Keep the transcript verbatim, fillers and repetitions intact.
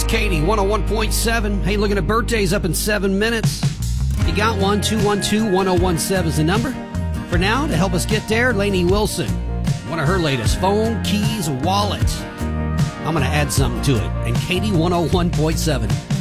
Katie, one oh one point seven. Hey, looking at birthdays up in seven minutes. If you got one, two one two, one oh one seven is the number. For now, to help us get there, Lainey Wilson. One of her latest, phone, keys, wallet. I'm going to add something to it. And Katie, one oh one point seven.